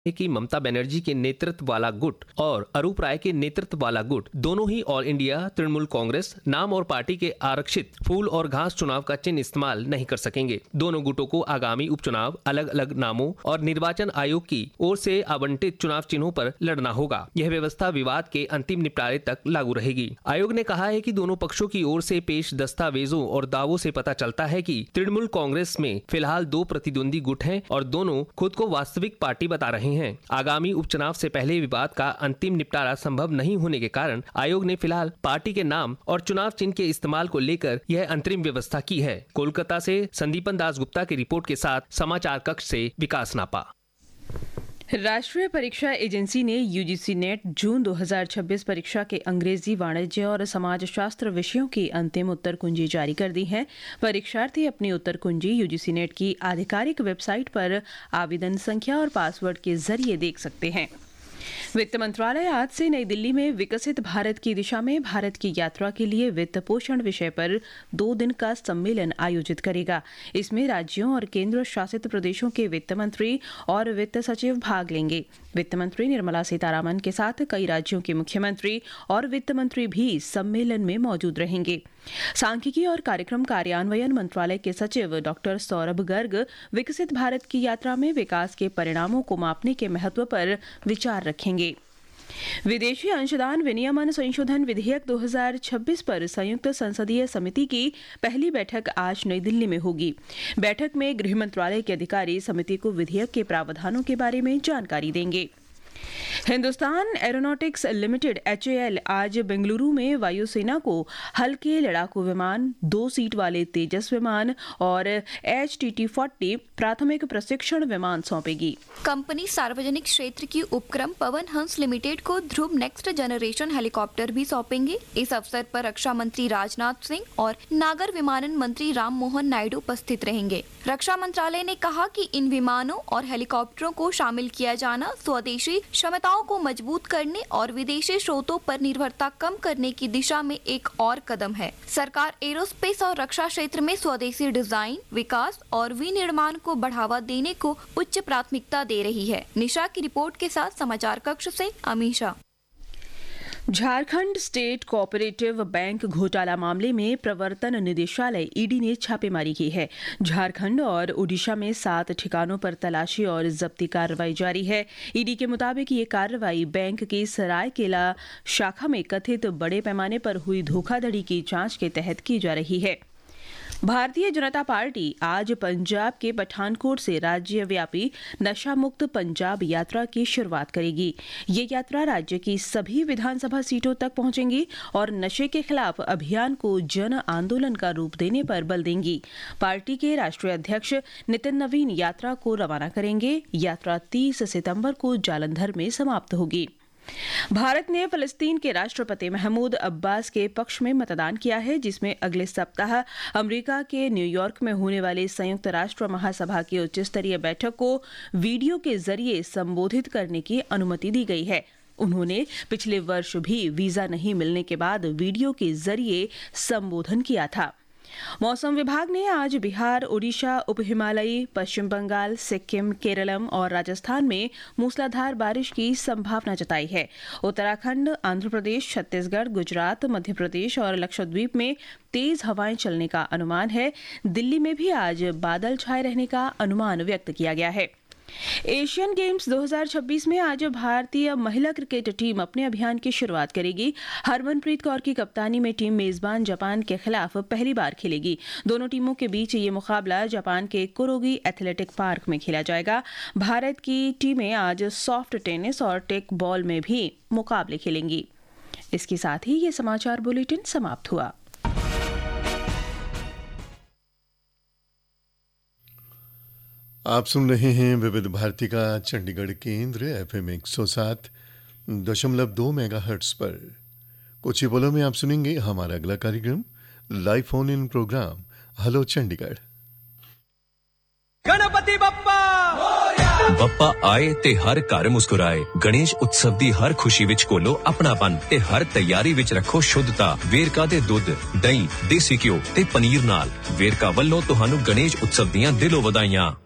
कि ममता बनर्जी के नेतृत्व वाला गुट और अरूप राय के नेतृत्व वाला गुट दोनों ही ऑल इंडिया तृणमूल कांग्रेस नाम और पार्टी के आरक्षित फूल और घास चुनाव का चिन्ह इस्तेमाल नहीं कर सकेंगे। दोनों गुटों को आगामी उपचुनाव अलग अलग नामों और निर्वाचन आयोग की ओर से आवंटित चुनाव चिन्हों पर लड़ना होगा। यह व्यवस्था विवाद के अंतिम निपटारे तक लागू रहेगी। आयोग ने कहा है कि दोनों पक्षों की ओर से पेश दस्तावेजों और दावों से पता चलता है कि तृणमूल कांग्रेस में फिलहाल 2 प्रतिद्वंदी गुट हैं और दोनों खुद को वास्तविक पार्टी बता रहे हैं। आगामी उपचुनाव से पहले विवाद का अंतिम निपटारा संभव नहीं होने के कारण आयोग ने फिलहाल पार्टी के नाम और चुनाव चिन्ह के इस्तेमाल को लेकर यह अंतरिम व्यवस्था की है। कोलकाता से संदीपन दास गुप्ता की रिपोर्ट के साथ समाचार कक्ष से विकास नापा। राष्ट्रीय परीक्षा एजेंसी ने यूजीसी नेट जून 2026 परीक्षा के अंग्रेजी, वाणिज्य और समाजशास्त्र विषयों की अंतिम उत्तर कुंजी जारी कर दी है। परीक्षार्थी अपनी उत्तर कुंजी यूजीसी नेट की आधिकारिक वेबसाइट पर आवेदन संख्या और पासवर्ड के जरिए देख सकते हैं। वित्त मंत्रालय आज से नई दिल्ली में विकसित भारत की दिशा में भारत की यात्रा के लिए वित्त पोषण विषय पर 2 दिन का सम्मेलन आयोजित करेगा। इसमें राज्यों और केंद्र शासित प्रदेशों के वित्त मंत्री और वित्त सचिव भाग लेंगे। वित्त मंत्री निर्मला सीतारामन के साथ कई राज्यों के मुख्यमंत्री और वित्त मंत्री भी सम्मेलन में मौजूद रहेंगे। सांख्यिकी और कार्यक्रम कार्यान्वयन मंत्रालय के सचिव डॉक्टर सौरभ गर्ग विकसित भारत की यात्रा में विकास के परिणामों को मापने के महत्व पर विचार रखेंगे। विदेशी अंशदान विनियमन संशोधन विधेयक 2026 पर संयुक्त संसदीय समिति की पहली बैठक आज नई दिल्ली में होगी। बैठक में गृह मंत्रालय के अधिकारी समिति को विधेयक के प्रावधानों के बारे में जानकारी देंगे। हिंदुस्तान एरोनॉटिक्स लिमिटेड HAL आज बेंगलुरु में वायुसेना को हल्के लड़ाकू विमान, 2 सीट वाले तेजस विमान और HTT-40 प्राथमिक प्रशिक्षण विमान सौंपेगी। कंपनी सार्वजनिक क्षेत्र की उपक्रम पवन हंस लिमिटेड को ध्रुव नेक्स्ट जनरेशन हेलीकॉप्टर भी सौंपेंगे। इस अवसर पर रक्षा मंत्री राजनाथ सिंह और नागर विमानन मंत्री राम मोहन नायडू उपस्थित रहेंगे। रक्षा मंत्रालय ने कहा कि इन विमानों और हेलीकॉप्टरों को शामिल किया जाना स्वदेशी क्षमताओं को मजबूत करने और विदेशी स्रोतों पर निर्भरता कम करने की दिशा में एक और कदम है। सरकार एरोस्पेस और रक्षा क्षेत्र में स्वदेशी डिजाइन, विकास और विनिर्माण को बढ़ावा देने को उच्च प्राथमिकता दे रही है। निशा की रिपोर्ट के साथ समाचार कक्ष से Amisha. Jharkhand state cooperative bank घोटाला मामले में प्रवर्तन निदेशालय ईडी ने छापेमारी की है। झारखंड और ओडिशा में 7 ठिकानों पर तलाशी और जब्ती कार्रवाई जारी है। ईडी के मुताबिक ये कार्रवाई बैंक की सरायकेला शाखा में कथित बड़े पैमाने पर हुई धोखाधड़ी की जांच के तहत की जा रही है। भारतीय जनता पार्टी आज पंजाब के पठानकोट से राज्यव्यापी नशा मुक्त पंजाब यात्रा की शुरुआत करेगी। ये यात्रा राज्य की सभी विधानसभा सीटों तक पहुंचेंगी और नशे के खिलाफ अभियान को जन आंदोलन का रूप देने पर बल देंगी। पार्टी के राष्ट्रीय अध्यक्ष नितिन नवीन यात्रा को रवाना करेंगे। यात्रा 30 सितंबर को जालंधर में समाप्त होगी। भारत ने फिलिस्तीन के राष्ट्रपति महमूद अब्बास के पक्ष में मतदान किया है, जिसमें अगले सप्ताह अमेरिका के न्यूयॉर्क में होने वाले संयुक्त राष्ट्र महासभा की उच्च स्तरीय बैठक को वीडियो के जरिए संबोधित करने की अनुमति दी गई है। उन्होंने पिछले वर्ष भी वीजा नहीं मिलने के बाद वीडियो के जरिए संबोधन किया था। मौसम विभाग ने आज बिहार, ओडिशा, उप हिमालयी, पश्चिम बंगाल, सिक्किम, केरलम और राजस्थान में मूसलाधार बारिश की संभावना जताई है। उत्तराखंड, आंध्र प्रदेश, छत्तीसगढ़, गुजरात, मध्य प्रदेश और लक्षद्वीप में तेज हवाएं चलने का अनुमान है। दिल्ली में भी आज बादल छाए रहने का अनुमान व्यक्त किया गया है। एशियन गेम्स 2026 में आज भारतीय महिला क्रिकेट टीम अपने अभियान की शुरुआत करेगी। हरमनप्रीत कौर की कप्तानी में टीम मेजबान जापान के खिलाफ पहली बार खेलेगी। दोनों टीमों के बीच ये मुकाबला जापान के कुरोगी एथलेटिक पार्क में खेला जाएगा। भारत की टीमें आज सॉफ्ट टेनिस और टेक बॉल में भी मुकाबले खेलेंगी। इसके साथ ही ये समाचार बुलेटिन समाप्त हुआ। आप सुन रहे हैं विविध भारती का चंडीगढ़ केंद्र FM 107.2 मेगाहर्ट्ज पर। कुछ ही पलों में आप सुनेंगे हमारा अगला कार्यक्रम, live phone in programme hello Chandigarh. Ganpati Bappa Bappa ਆਏ ਤੇ ਹਰ ਘਰ ਮੁਸਕਰਾਏ। ਗਣੇਸ਼ ਉਤਸਵ ਦੀ ਹਰ ਖੁਸ਼ੀ ਵਿੱਚ ਕੋਲੋ ਆਪਣਾਪਨ ਤੇ ਹਰ ਤਿਆਰੀ ਵਿੱਚ ਰੱਖੋ ਸ਼ੁੱਧਤਾ। ਵੇਰਕਾ ਦੇ ਦੁੱਧ, ਦਹੀਂ, ਦੇਸੀ ਘਿਓ ਤੇ ਪਨੀਰ ਨਾਲ। ਵੇਰਕਾ ਵੱਲੋਂ ਤੁਹਾਨੂੰ ਗਣੇਸ਼ ਉਤਸਵ ਦੀਆਂ ਦਿਲੋਂ ਵਧਾਈਆਂ।